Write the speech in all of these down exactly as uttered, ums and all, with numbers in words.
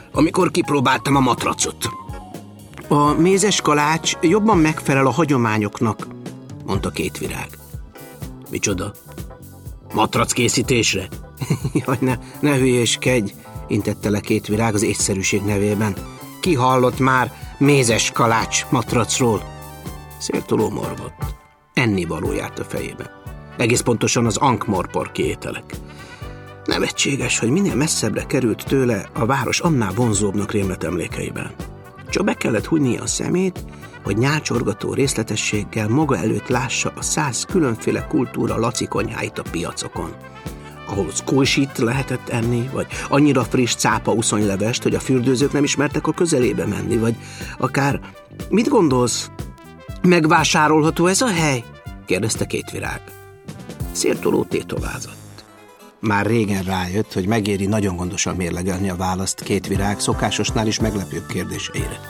amikor kipróbáltam a matracot. A mézes kalács jobban megfelel a hagyományoknak, mondta Kétvirág. Micsoda? Matrac készítésre? Jaj, ne, ne hülyéskedj, intette le Kétvirág az észszerűség nevében. Ki hallott már mézes kalács matracról? Széltoló morgott. Ennivaló járt a fejébe. Egész pontosan az ankh-morporki ételek. Nevetséges, hogy minél messzebbre került tőle, a város annál vonzóbbnak rémlett emlékeiben. Csak be kellett hújnia a szemét, hogy nyálcsorgató részletességgel maga előtt lássa a száz különféle kultúra lacikonyháit a piacokon, ahol szkósit lehetett enni, vagy annyira friss cápa uszonylevest, hogy a fürdőzők nem ismertek a közelébe menni, vagy akár... Mit gondolsz? Megvásárolható ez a hely? Kérdezte Kétvirág. Széltoló tétovázott. Már régen rájött, hogy megéri nagyon gondosan mérlegelni a választ Kétvirág szokásosnál is meglepőbb kérdéseire.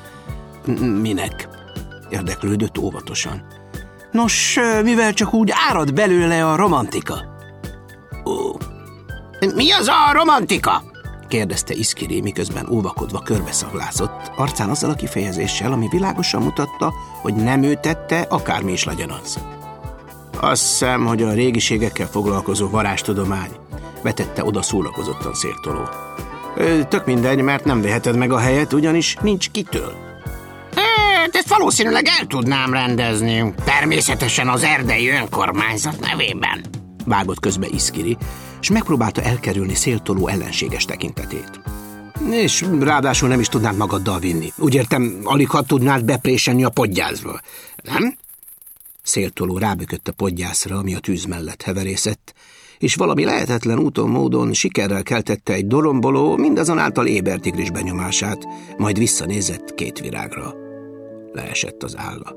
Minek? Érdeklődött óvatosan. Nos, mivel csak úgy árad belőle a romantika. Ó. Mi az a romantika? Kérdezte Iszkiri, miközben óvakodva körbeszaglázott, arcán azzal a kifejezéssel, ami világosan mutatta, hogy nem ő tette, akármi is legyen az. Azt hiszem, hogy a régiségekkel foglalkozó varázstudomány, vetette oda szórakozottan Széltoló. Tök mindegy, mert nem veheted meg a helyet, ugyanis nincs kitől. Hát ezt valószínűleg el tudnám rendezni. Természetesen az erdei önkormányzat nevében. Vágott közbe Iszkiri, és megpróbálta elkerülni Széltoló ellenséges tekintetét. És ráadásul nem is tudnád magaddal vinni. Úgy értem, alig ha tudnád bepréselni a podgyászba, nem? Széltoló rábökött a podgyászra, ami a tűz mellett heverészett, és valami lehetetlen úton módon sikerrel keltette egy doromboló, mindazonáltal éber tigris benyomását, majd visszanézett Kétvirágra. Leesett az álla.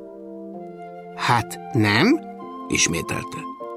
Hát nem? Ismételte.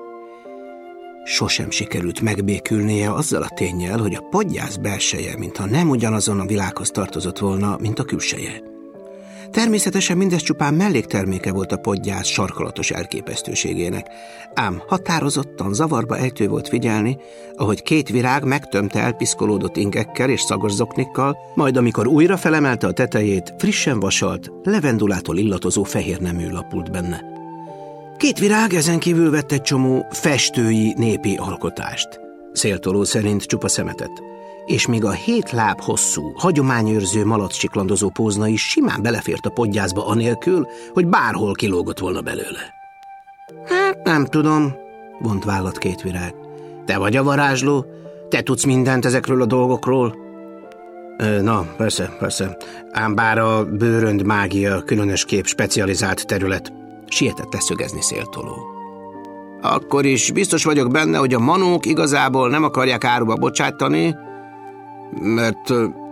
Sosem sikerült megbékülnie azzal a ténnyel, hogy a podgyász belseje, mintha nem ugyanazon a világhoz tartozott volna, mint a külseje. Természetesen mindez csupán mellékterméke volt a podgyász sarkalatos elképesztőségének, ám határozottan zavarba ejtő volt figyelni, ahogy Kétvirág megtömte elpiszkolódott ingekkel és szagos zoknikkal, majd amikor újra felemelte a tetejét, frissen vasalt, levendulától illatozó fehér nemű lapult benne. Kétvirág ezen kívül vett egy csomó festői népi alkotást, Széltoló szerint csupa szemetet, és még a hét láb hosszú, hagyományőrző malacsiklandozó pózna is simán belefért a podgyászba anélkül, hogy bárhol kilógott volna belőle. Hát nem tudom, vont vállat Kétvirág. Te vagy a varázsló? Te tudsz mindent ezekről a dolgokról? Na, persze, persze. Ám bár a bőrönd mágia különösképp specializált terület, sietett leszögezni Széltoló. Akkor is biztos vagyok benne, hogy a manók igazából nem akarják áruba bocsátani, mert...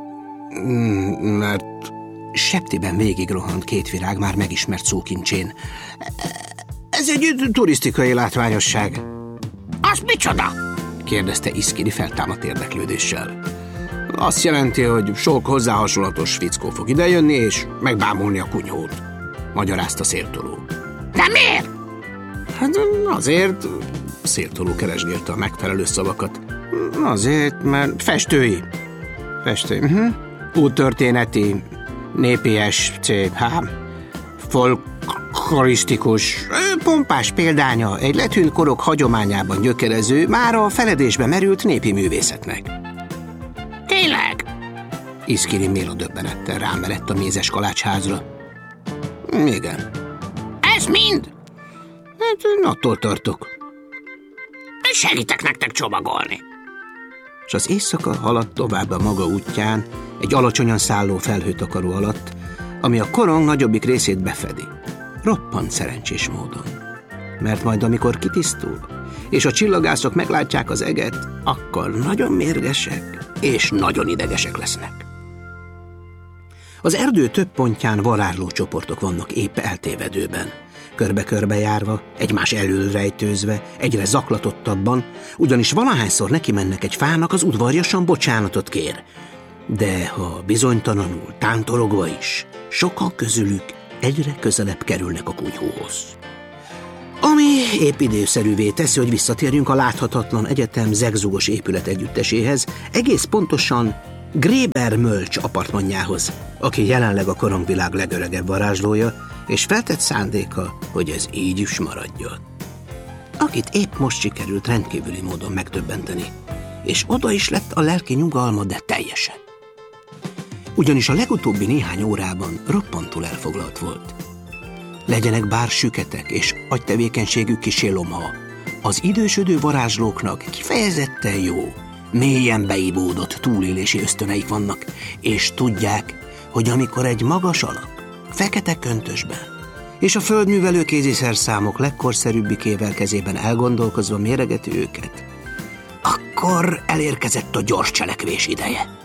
mert... Septiben végigrohant Kétvirág már megismert szókincsén. Ez egy turisztikai látványosság. Az micsoda? Kérdezte Iszkiri feltámadt érdeklődéssel. Azt jelenti, hogy sok hozzá hasonlatos fickó fog idejönni és megbámulni a kunyhót, magyarázta Széltoló. De miért? Hát azért, Széltoló keresgélte a megfelelő szavakat. Azért, mert festői. Festői. Uh-huh. Úttörténeti, népies, cé há, folklorisztikus, pompás példánya egy letűnt korok hagyományában gyökerező, már a feledésbe merült népi művészetnek. Tényleg? Iszkiri mélodöbbenettel rámerett a mézes kalácsházra. Igen. Ez mind? Hát attól tartok. Segítek nektek csomagolni. És az éjszaka haladt tovább a maga útján, egy alacsonyan szálló felhőtakaró alatt, ami a korong nagyobbik részét befedi. Roppant szerencsés módon. Mert majd amikor kitisztul, és a csillagászok meglátják az eget, akkor nagyon mérgesek és nagyon idegesek lesznek. Az erdő több pontján varázsló csoportok vannak épp eltévedőben. Körbe-körbe járva, egymás elől rejtőzve, egyre zaklatottabban, ugyanis valahányszor neki mennek egy fának, az udvarjasan bocsánatot kér. De ha bizonytalanul, tántorogva is, sokan közülük egyre közelebb kerülnek a kunyhóhoz. Ami épp időszerűvé teszi, hogy visszatérjünk a láthatatlan egyetem zegzugos épület együtteséhez, egész pontosan Gréber Mölcs apartmanjához, aki jelenleg a korongvilág legöregebb varázslója, és feltett szándéka, hogy ez így is maradjon. Akit épp most sikerült rendkívüli módon megdöbbenteni, és oda is lett a lelki nyugalma, de teljesen. Ugyanis a legutóbbi néhány órában roppantul elfoglalt volt. Legyenek bár süketek és agytevékenységük kisé lomha, az idősödő varázslóknak kifejezetten jó, mélyen beivódott túlélési ösztöneik vannak, és tudják, hogy amikor egy magas alak, fekete köntösben, és a földművelő kéziszerszámok legkorszerűbbikével kezében elgondolkozva méregeti őket, akkor elérkezett a gyors cselekvés ideje.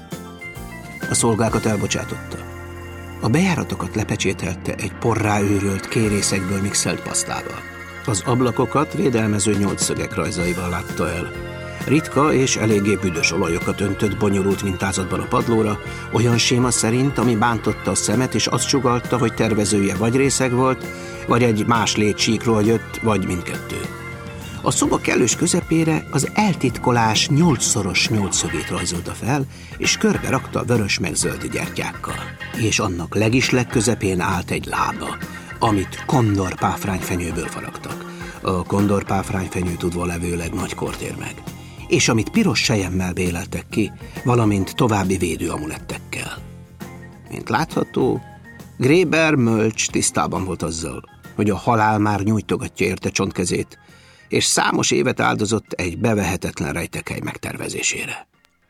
A szolgákat elbocsátotta. A bejáratokat lepecsételte egy porrá őrölt kérészekből mixelt pasztával. Az ablakokat védelmező nyolcszögek rajzaival látta el. Ritka és eléggé büdös olajokat öntött bonyolult mintázatban a padlóra, olyan séma szerint, ami bántotta a szemet, és azt sugallta, hogy tervezője vagy részeg volt, vagy egy más létsíkról jött, vagy mindkettő. A szoba kellős közepére az eltitkolás nyolcszoros nyolcszögét rajzolta fel, és körbe rakta vörös meg zöld gyertyákkal. És annak legisleg közepén állt egy lába, amit kondorpáfrányfenyőből faragtak. A kondorpáfrányfenyő tudva levőleg nagy kort ér meg, és amit piros selyemmel béleltek ki, valamint további védőamulettekkel. Mint látható, Gréber Mölcs tisztában volt azzal, hogy a halál már nyújtogatja érte csontkezét, és számos évet áldozott egy bevehetetlen rejtekely megtervezésére.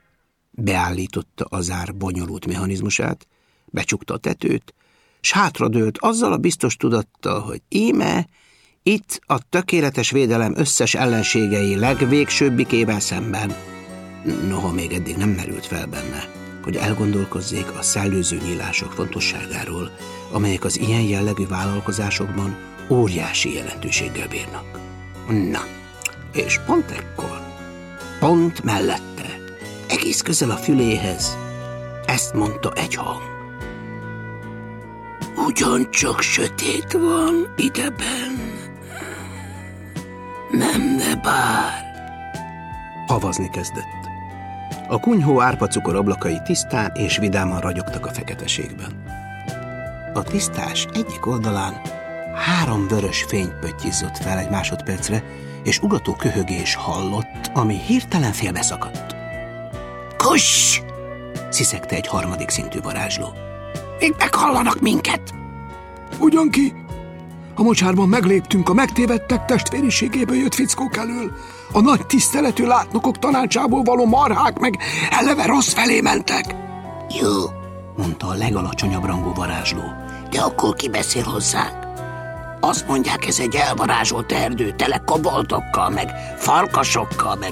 Beállította az ár bonyolult mechanizmusát, becsukta a tetőt, s hátradőlt azzal a biztos tudattal, hogy íme itt a tökéletes védelem összes ellenségei legvégsőbbikével szemben. Noha még eddig nem merült fel benne, hogy elgondolkozzék a szellőző nyílások fontosságáról, amelyek az ilyen jellegű vállalkozásokban óriási jelentőséggel bírnak. Na, és pont ekkor, pont mellette, egész közel a füléhez, ezt mondta egy hang. Ugyancsak sötét van ideben, nem de bár. Havazni kezdett. A kunyhó árpacukor ablakai tisztán és vidáman ragyogtak a feketeségben. A tisztás egyik oldalán három vörös fény pöttyizott fel egy másodpercre, és ugató köhögés hallott, ami hirtelen félbeszakadt. Kuss! Sziszegte egy harmadik szintű varázsló. Még meghallanak minket! Ugyan ki? A mocsárban megléptünk a megtévedtek testvériségéből jött fickók elől. A nagy tiszteletű látnokok tanácsából való marhák meg eleve rossz felé mentek. Jó, mondta a legalacsonyabb rangú varázsló. De akkor ki beszél hozzánk? Azt mondják, ez egy elvarázsolt erdő, tele koboltokkal, meg farkasokkal, meg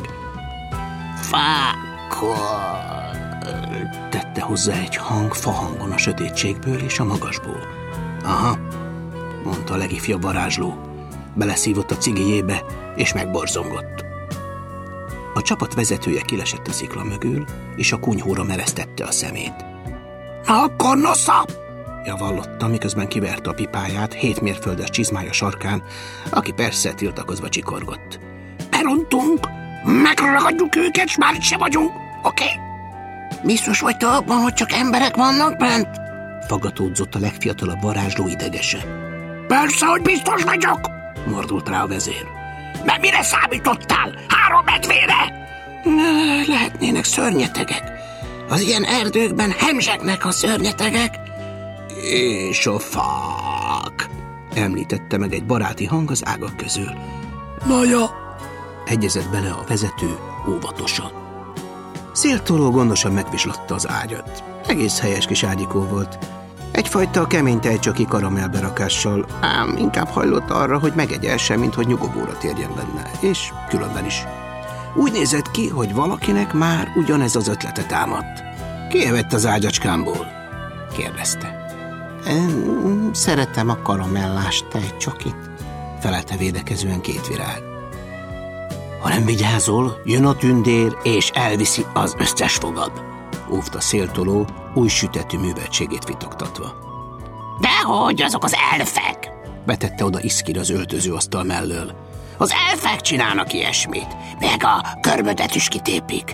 fákkal. Tette hozzá egy hang fahangon a sötétségből és a magasból. Aha, mondta a legifjabb varázsló. Beleszívott a cigijébe, és megborzongott. A csapat vezetője kilesett a szikla mögül, és a kunyhóra meresztette a szemét. Na akkor nosza! Javallotta, miközben kiverte a pipáját hét mérföldes csizmája sarkán, aki persze tiltakozva csikorgott. Berontunk, megragadjuk őket, s már itt se vagyunk, oké? Okay? Biztos vagy te abban, hogy csak emberek vannak bent? Faggatódzott a legfiatalabb varázsló idegesen. Persze, hogy biztos vagyok, mordult rá a vezér. De mire számítottál? Három medvére? Lehetnének szörnyetegek. Az ilyen erdőkben hemzsegnek a szörnyetegek. És a fák, említette meg egy baráti hang az ágak közül. Na ja, egyezett bele a vezető óvatosan. Széltoló gondosan megvislatta az ágyat. Egész helyes kis ágyikó volt. Egyfajta kemény tejcsoki karamellberakással, ám inkább hajlott arra, hogy megegyelse, mint hogy nyugovóra térjen benne, és különben is. Úgy nézett ki, hogy valakinek már ugyanez az ötlete támadt. Ki evett az ágyacskámból? Kérdezte. Szeretem a karamellás tejcsokit, felelte védekezően két virág. Ha nem vigyázol, jön a tündér, és elviszi az összes fogad, óvta Széltoló új sütetű műveltségét vitogtatva. Dehogy, azok az elfek! Vetette oda Iszkir az öltözőasztal mellől. Az elfek csinálnak ilyesmit, meg a körmödet is kitépik.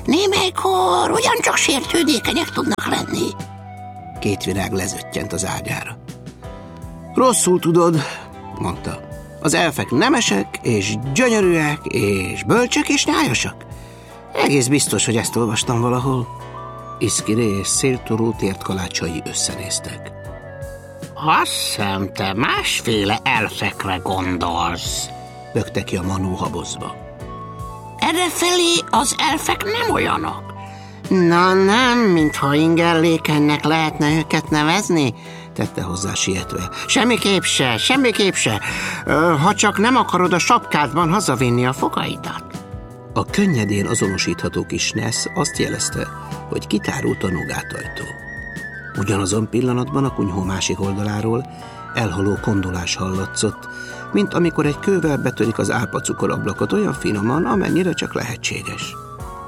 némelykor ugyancsak sértődékenyek tudnak lenni. Két virág lezöttyent az ágyára. Rosszul tudod, mondta. Az elfek nemesek, és gyönyörűek, és bölcsek, és nyájasak. Egész biztos, hogy ezt olvastam valahol. Iszkiré és Széltoró tért kalácsai összenéztek. Azt hiszem, te másféle elfekre gondolsz, bökte ki a Manó habozva. Errefelé az elfek nem olyanok. Na nem, mintha ingerlékenynek lehetne őket nevezni, tette hozzá sietve. Semmiképp se, semmiképp se. Ö, ha csak nem akarod a sapkádban hazavinni a fogaidat. A könnyedén azonosítható kis Nesz azt jelezte, hogy kitárult a nogátajtó. Ugyanazon pillanatban a kunyhó másik oldaláról elhaló kondolás hallatszott, mint amikor egy kővel betörik az álpacukor ablakot olyan finoman, amennyire csak lehetséges.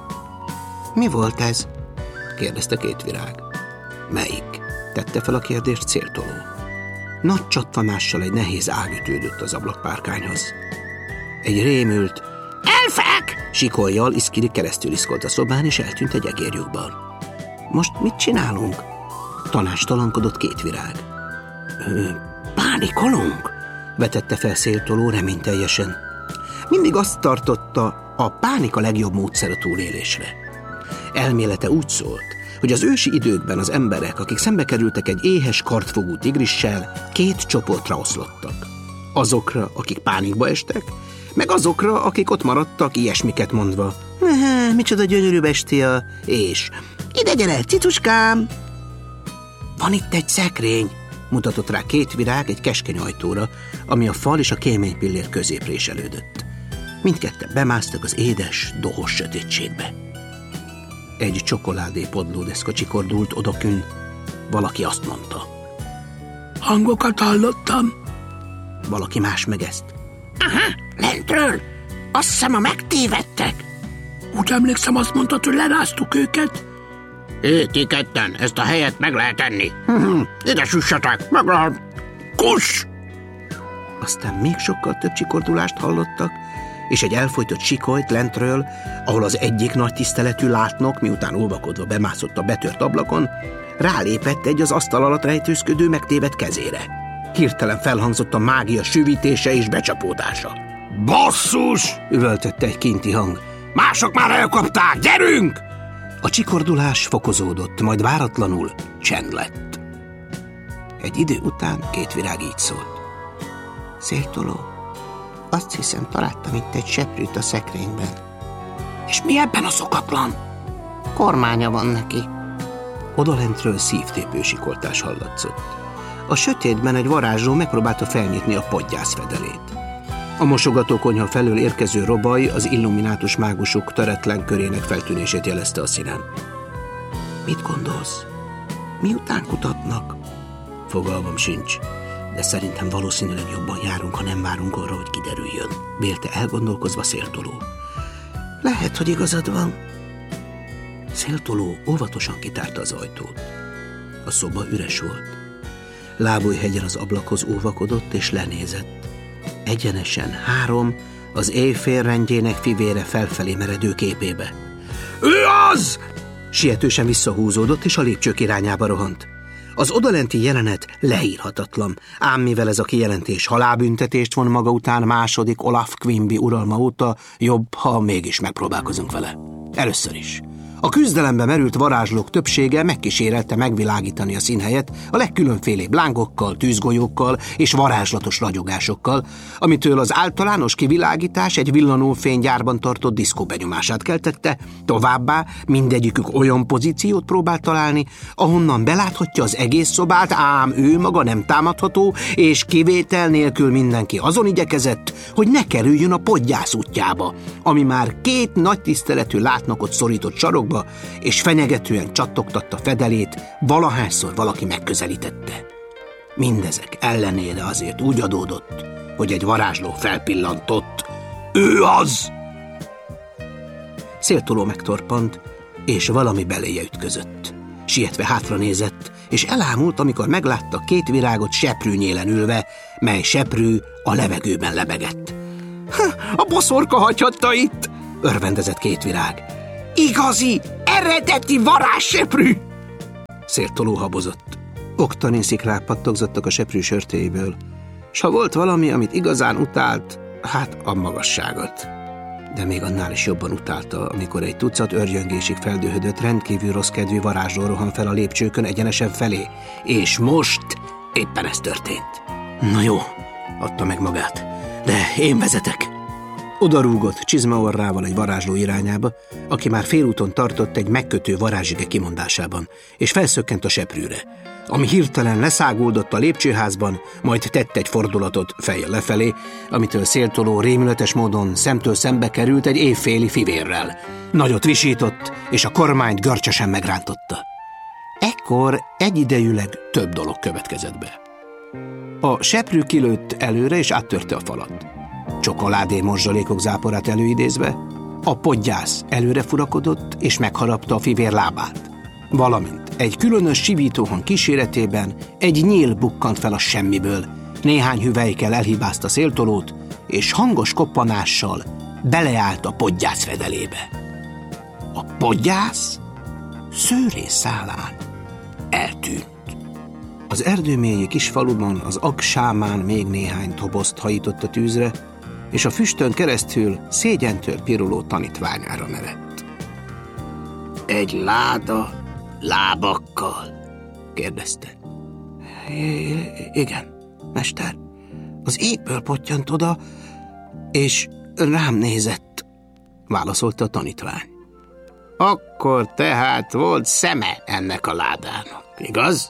Mi volt ez? kérdezte Két virág. Melyik? Tette fel a kérdést Széltoró. Nagy csattvanással egy nehéz ág ütődött az ablakpárkányhoz. Egy rémült elfek! Sikolyjal Iszkiri keresztül iszkolt a szobán, és eltűnt egy egérlyukban. Most mit csinálunk? Tanástalankodott Két virág. Pánikolunk? Vetette fel Széltoró reményteljesen. Mindig azt tartotta, a pánik a legjobb módszer a túlélésre. Elmélete úgy szólt, hogy az ősi időkben az emberek, akik szembe kerültek egy éhes kartfogú tigrissel, két csoportra oszlottak. Azokra, akik pánikba estek, meg azokra, akik ott maradtak, ilyesmiket mondva. Micsoda gyönyörű bestia, és ide gyere, cicuskám! Van itt egy szekrény, mutatott rá Két virág egy keskeny ajtóra, ami a fal és a kéménypillér közé préselődött. Mindketten bemásztak az édes, dohos sötétségbe. Egy csokoládé podlódeszka csikordult odakün. Valaki azt mondta. Hangokat hallottam. Valaki más meg ezt. Aha, lentről. Azt hiszem, a megtévedtek. Úgy emlékszem, azt mondtad, hogy leráztuk őket. Hé, ti ketten, ezt a helyet meg lehet enni. Ide süssetek, meg lehet. Kuss! Aztán még sokkal több csikordulást hallottak, és egy elfojtott sikolyt lentről, ahol az egyik nagy tiszteletű látnok, miután óvakodva bemászott a betört ablakon, rálépett egy az asztal alatt rejtőzködő megtévedt kezére. Hirtelen felhangzott a mágia süvítése és becsapódása. Basszus! Üvöltötte egy kinti hang. Mások már elkapták, gyerünk! A csikordulás fokozódott, majd váratlanul csend lett. Egy idő után Két virág így szólt. Széltoró, azt hiszem, találtam itt egy seprűt a szekrényben. És mi ebben a szokatlan? Kormánya van neki. Odalentről szívtépő sikoltás hallatszott. A sötétben egy varázsló megpróbálta felnyitni a podgyász fedelét. A mosogatókonyha felől érkező robaj az illuminátus mágusok töretlen körének feltűnését jelezte a színen. Mit gondolsz? Miután kutatnak? Fogalmam sincs, de szerintem valószínűleg jobban járunk, ha nem várunk arra, hogy kiderüljön, vélte elgondolkozva Széltoró. Lehet, hogy igazad van. Széltoró óvatosan kitárta az ajtót. A szoba üres volt. Lábújhegyen az ablakhoz óvakodott és lenézett. Egyenesen három az éjfél rendjének fivére felfelé meredő képébe. Ő az! Sietősen visszahúzódott, és a lépcsők irányába rohant. Az odalenti jelenet leírhatatlan, ám mivel ez a kijelentés halálbüntetést von maga után második Olaf Quimby uralma óta, jobb, ha mégis megpróbálkozunk vele. Először is. A küzdelembe merült varázslók többsége megkísérelte megvilágítani a színhelyet a legkülönfélébb lángokkal, tűzgolyókkal és varázslatos ragyogásokkal, amitől az általános kivilágítás egy villanó fénygyárban tartott diszkó benyomását keltette, továbbá mindegyikük olyan pozíciót próbált találni, ahonnan beláthatja az egész szobát, ám ő maga nem támadható, és kivétel nélkül mindenki azon igyekezett, hogy ne kerüljön a podgyász útjába, ami már két nagy tiszteletű látnokot szorított sarokba, és fenyegetően csattogtatta fedelét, valahányszor valaki megközelítette. Mindezek ellenére azért úgy adódott, hogy egy varázsló felpillantott. Ő az! Széltoró megtorpant, és valami beléje ütközött. Sietve hátra nézett, és elámult, amikor meglátta Két virágot seprűnyélen ülve, mely seprű a levegőben lebegett. A boszorka hagyhatta itt! Örvendezett Két virág. Igazi, eredeti varázsseprű! Széltoló habozott. Oktani szikrák pattogzottak a seprű sörtéjéből, s ha volt valami, amit igazán utált, hát a magasságot. De még annál is jobban utálta, amikor egy tucat örjöngésig feldühödött, rendkívül rossz kedvű varázsló rohan fel a lépcsőkön egyenesen felé. És most éppen ez történt. Na jó, adta meg magát, de én vezetek. Odarúgott csizmaorrával egy varázsló irányába, aki már félúton tartott egy megkötő varázsige kimondásában, és felszökkent a seprűre, ami hirtelen leszáguldott a lépcsőházban, majd tett egy fordulatot fejjel lefelé, amitől Széltoló rémületes módon szemtől szembe került egy évféli fivérrel. Nagyot visított, és a kormányt görcsösen megrántotta. Ekkor egyidejűleg több dolog következett be. A seprű kilőtt előre, és áttörte a falat. Csokoládé morzsalékok záporát előidézve, a podgyász előre furakodott, és megharapta a fivér lábát. Valamint egy különös sivítóhang kíséretében egy nyíl bukkant fel a semmiből, néhány hüvelykkel elhibázta Széltolót, és hangos koppanással beleállt a podgyász fedelébe. A podgyász szőrészálán eltűnt. Az erdőmélyi kis faluban az agsámán még néhány tobozt hajított a tűzre, és a füstön keresztül szégyentől piruló tanítványára merett. Egy láda lábakkal? Kérdezte. I- igen, mester. Az égből pottyant oda, és rám nézett, válaszolta a tanítvány. Akkor tehát volt szeme ennek a ládának, igaz?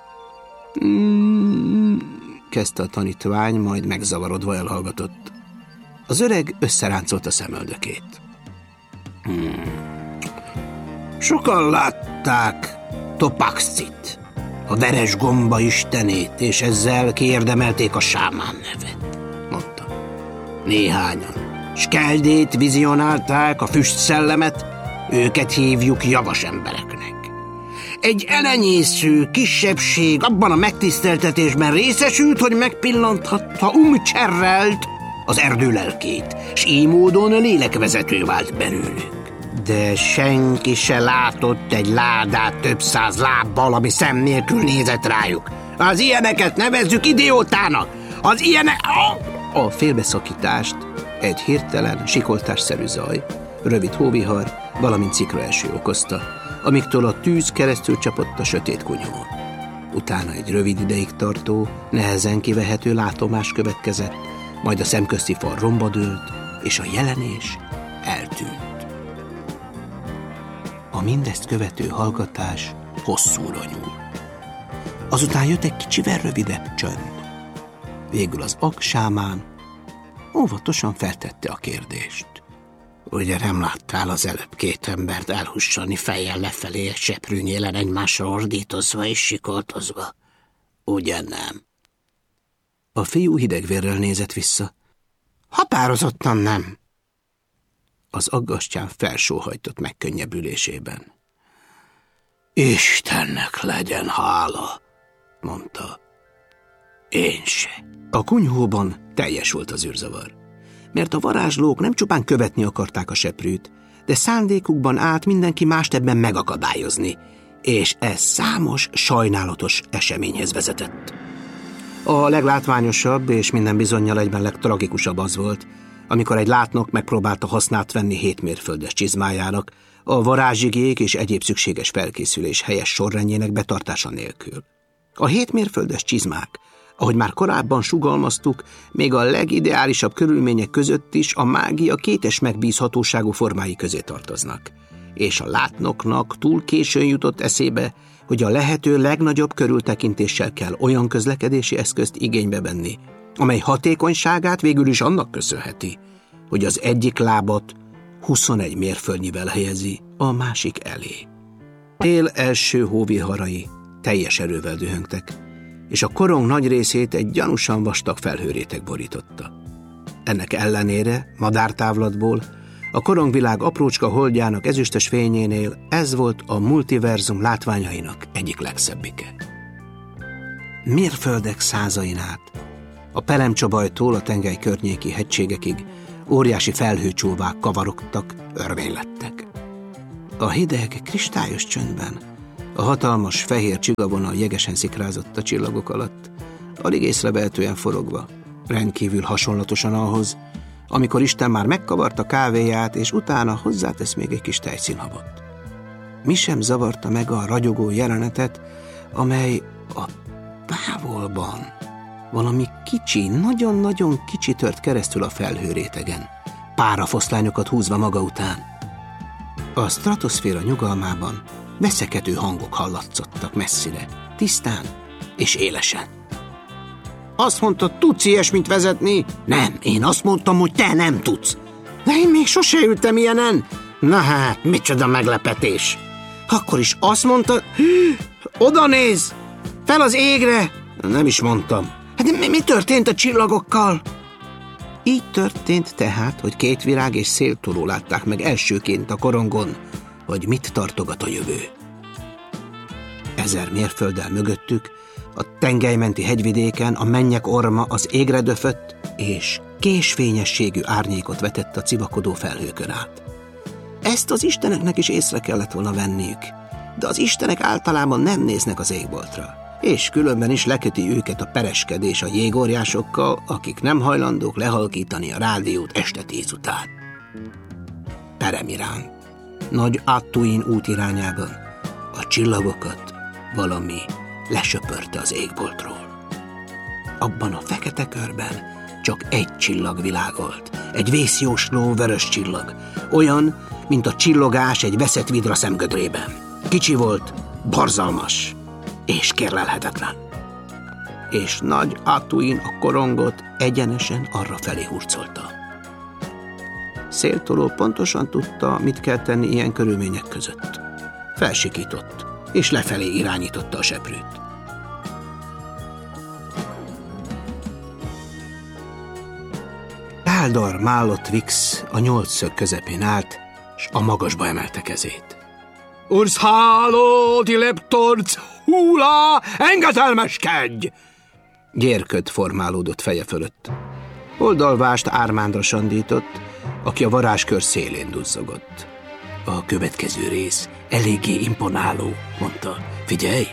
Mm, kezdte a tanítvány, majd megzavarodva elhallgatott. Az öreg összeráncolta szemöldökét. Hmm. Sokan látták Topaxit, a veres gomba istenét, és ezzel kiérdemelték a sámán nevet, mondta. Néhányan Skeldét vizionálták, a füstszellemet, őket hívjuk javas embereknek. Egy elenyésző kisebbség abban a megtiszteltetésben részesült, hogy megpillanthatta Umcserrelt, az erdő lelkét, s így módon lélekvezető vált belőlük. De senki se látott egy ládát több száz lábbal, ami szem nélkül nézett rájuk. Az ilyeneket nevezzük idiótának! Az ilyenek... A félbeszakítást egy hirtelen, sikoltásszerű zaj, rövid hóvihar, valamint szikraeső okozta, amiktől a tűz keresztül csapott a sötét kunyhón. Utána egy rövid ideig tartó, nehezen kivehető látomás következett, majd a szemközti fal romba dőlt, és a jelenés eltűnt. A mindezt követő hallgatás hosszúra nyúlt. Azután jött egy kicsivel rövidebb csönd. Végül az agsámán óvatosan feltette a kérdést. Ugye nem láttál az előbb két embert elhussani fejjel lefelé egy seprűnyélen egymásra ordítozva és sikoltozva? Ugye nem? A fiú hidegvérrel nézett vissza. Határozottan nem. Az aggastyán felsóhajtott megkönnyebbülésében. Istennek legyen hála, mondta. Én se. A kunyhóban teljes volt az űrzavar, mert a varázslók nem csupán követni akarták a seprűt, de szándékukban állt mindenki mást ebben megakadályozni, és ez számos sajnálatos eseményhez vezetett. A leglátványosabb és minden bizonnyal egyben legtragikusabb az volt, amikor egy látnok megpróbálta hasznát venni hétmérföldes csizmájának, a varázsigék és egyéb szükséges felkészülés helyes sorrendjének betartása nélkül. A hétmérföldes csizmák, ahogy már korábban sugalmaztuk, még a legideálisabb körülmények között is a mágia kétes megbízhatóságú formái közé tartoznak, és a látnoknak túl későn jutott eszébe, hogy a lehető legnagyobb körültekintéssel kell olyan közlekedési eszközt igénybe venni, amely hatékonyságát végül is annak köszönheti, hogy az egyik lábat huszonegy mérföldnyivel helyezi a másik elé. Tél első hóviharai teljes erővel dühöngtek, és a korong nagy részét egy gyanúsan vastag felhőréteg borította. Ennek ellenére, madártávlatból, a korongvilág aprócska holdjának ezüstös fényénél ez volt a multiverzum látványainak egyik legszebbike. Mérföldek százain át, a Pelemcsabajtól a tengely környéki hegységekig óriási felhőcsóvák kavarogtak, örvénylettek. A hideg, kristályos csöndben a hatalmas fehér csigavonal jegesen szikrázott a csillagok alatt, alig észrevehetően forogva, rendkívül hasonlatosan ahhoz, amikor Isten már megkavarta kávéját, és utána hozzátesz még egy kis tejszínhabot. Mi sem zavarta meg a ragyogó jelenetet, amely a távolban valami kicsi, nagyon-nagyon kicsi tört keresztül a felhőrétegen, párafoszlányokat húzva maga után. A stratoszféra nyugalmában veszekedő hangok hallatszottak messzire, tisztán és élesen. Azt mondtad, tudsz ilyesmit vezetni? Nem, én azt mondtam, hogy te nem tudsz. De én még sose ültem ilyenen. Na hát, micsoda meglepetés. Akkor is azt mondtad, oda néz, fel az égre. Nem is mondtam. Hát mi, mi történt a csillagokkal? Így történt tehát, hogy két virág és széltoló látták meg elsőként a korongon, hogy mit tartogat a jövő. Ezer mérfölddel mögöttük, a tengelymenti hegyvidéken a mennyek orma az égre döfött, és késfényességű árnyékot vetett a civakodó felhőkön át. Ezt az isteneknek is észre kellett volna venniük, de az istenek általában nem néznek az égboltra, és különben is leköti őket a pereskedés a jégóriásokkal, akik nem hajlandók lehalkítani a rádiót este tíz után. Peremirán, Nagy Atuin út irányában a csillagokat valami lesöpörte az égboltról. Abban a fekete körben csak egy csillag világolt, egy vészjósló vörös csillag, olyan, mint a csillogás egy veszett vidra szemgödrében. Kicsi volt, borzalmas és kérlelhetetlen. És Nagy Atuin a korongot egyenesen arra felé hurcolta. Széltoló pontosan tudta, mit kell tenni ilyen körülmények között. Felsikított, és lefelé irányította a seprűt. Gáldor Málott Vix a nyolcszög közepén állt, s a magasba emelte kezét. Urs háló, di leptorc, húla, engedelmeskedj! Gyérköd formálódott feje fölött. Oldalvást Ármándra sandított, aki a varázskör szélén duzzogott. A következő rész eléggé imponáló, mondta. Figyelj!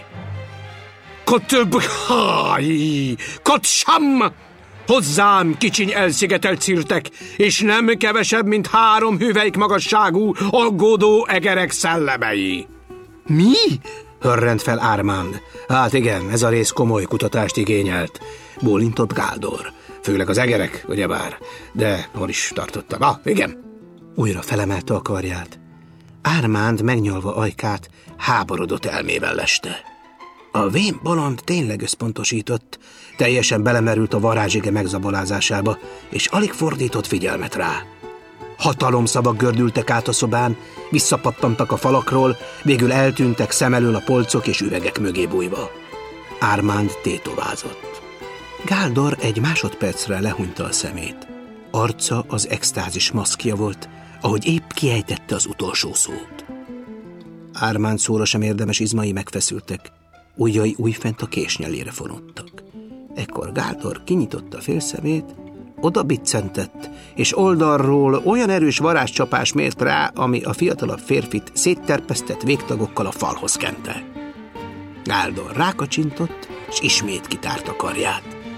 Kotbhai, kotsam! Hozzám, kicsiny elszigetelt cirtek, és nem kevesebb, mint három hüvelyk magasságú, aggódó egerek szellemei. Mi? Hörrent fel Ármánd. Hát igen, ez a rész komoly kutatást igényelt. Bólintott Gáldor. Főleg az egerek, ugyebár. De hol is tartottam? Ah, igen. Újra felemelte a karját. Ármánd megnyalva ajkát, háborodott elmével leste. A vén bolond tényleg összpontosított, teljesen belemerült a varázsige megzabolázásába, és alig fordított figyelmet rá. Hatalomszavak gördültek át a szobán, visszapattantak a falakról, végül eltűntek szem elől a polcok és üvegek mögé bújva. Ármánd tétovázott. Gáldor egy másodpercre lehúnyta a szemét. Arca az extázis maszkja volt, ahogy épp kiejtette az utolsó szót. Ármánd szóra sem érdemes izmai megfeszültek, ujjai újfent a késnyelére fonódtak. Ekkor Gáldor kinyitotta félszemét, oda biccentett, és oldalról olyan erős varázscsapás mért rá, ami a fiatalabb férfit szétterpesztett végtagokkal a falhoz kente. Gáldor rákacsintott, és ismét kitárt a karját.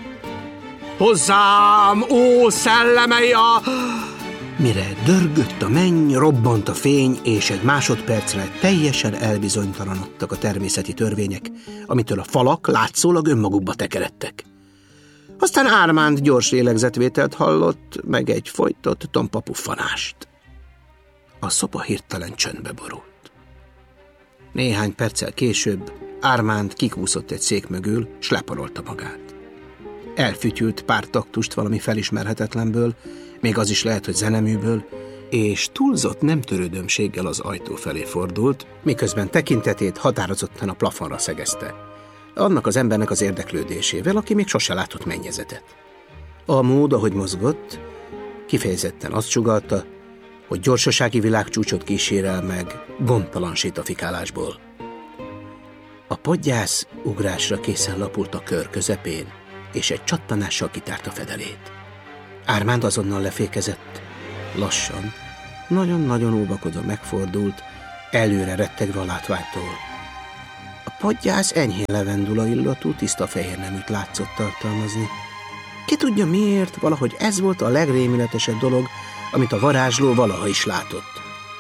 Hozzám, ó szellemei a... Mire dörgött a menny, robbant a fény, és egy másodpercre teljesen elbizonytalanodtak a természeti törvények, amitől a falak látszólag önmagukba tekeredtek. Aztán Ármánd gyors lélegzetvételt hallott, meg egy folytott tompa puffanást. A szoba hirtelen csöndbe borult. Néhány perccel később Ármánd kikúszott egy szék mögül, s leparolta magát. Elfütyült pár taktust valami felismerhetetlenből, még az is lehet, hogy zeneműből, és túlzott nem törődömséggel az ajtó felé fordult, miközben tekintetét határozottan a plafonra szegezte. Annak az embernek az érdeklődésével, aki még sose látott mennyezetet. A mód, ahogy mozgott, kifejezetten azt sugallta, hogy gyorsasági világcsúcsot kísérel meg gondtalan sétafikálásból. A podgyász ugrásra készen lapult a kör közepén, és egy csattanással kitárta fedelét. Ármánd azonnal lefékezett. Lassan, nagyon-nagyon óvakodva megfordult, előre rettegve a látványtól. A podgyász enyhén levendula illatú, tiszta fehér neműt látszott tartalmazni. Ki tudja miért, valahogy ez volt a legrémületesebb dolog, amit a varázsló valaha is látott.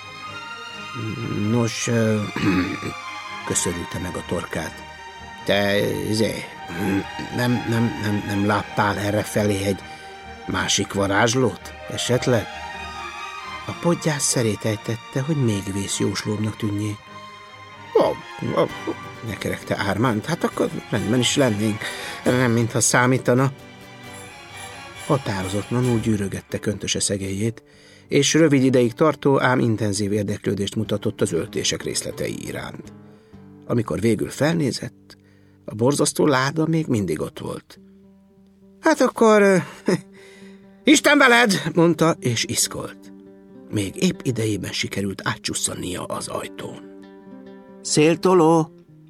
Nos, köszörülte meg a torkát. Te, zé, nem, nem, nem, nem láttál errefelé egy másik varázslót, esetleg? A podgyász szerét ejtette, hogy még vészjóslóbbnak tűnjék. Oh, oh, ne kerekte Ármánt, hát akkor rendben is lennénk, nem mintha számítana. Határozatlanul gyűrögette köntöse szegélyét, és rövid ideig tartó, ám intenzív érdeklődést mutatott az öltések részletei iránt. Amikor végül felnézett, a borzasztó láda még mindig ott volt. Hát akkor... Isten veled! Mondta, és iszkolt. Még épp idejében sikerült átcsusszannia az ajtón. Széltoló!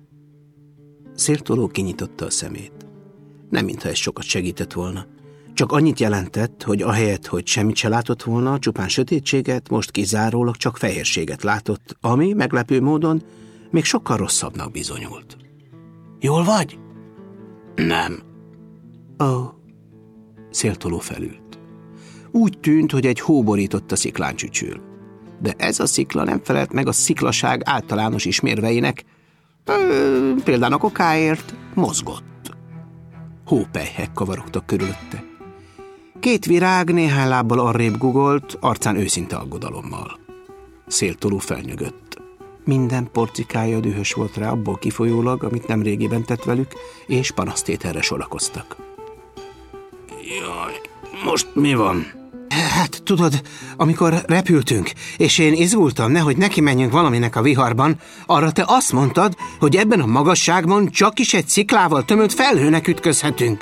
Széltoló kinyitotta a szemét. Nem mintha ez sokat segített volna. Csak annyit jelentett, hogy ahelyett, hogy semmit se látott volna, csupán sötétséget, most kizárólag csak fehérséget látott, ami meglepő módon még sokkal rosszabbnak bizonyult. Jól vagy? Nem. Ó. Oh. Széltoló felült. Úgy tűnt, hogy egy hó borított a sziklán csücsül. De ez a szikla nem felelt meg a sziklaság általános ismérveinek, például a okáért mozgott. Hópelyhek kavarogtak körülötte. Két virág néhány lábbal arrébb gugolt, arcán őszinte aggodalommal. Széltoló felnyögött. Minden porcikája dühös volt rá, abból kifolyólag, amit nemrégiben tett velük, és panasztételre sorakoztak. Jaj, most mi van? Hát tudod, amikor repültünk, és én izgultam, nehogy neki menjünk valaminek a viharban, arra te azt mondtad, hogy ebben a magasságban csak is egy sziklával tömött felhőnek ütközhetünk.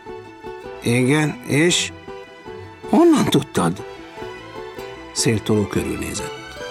Igen, és? Honnan tudtad? Széltoló körülnézett.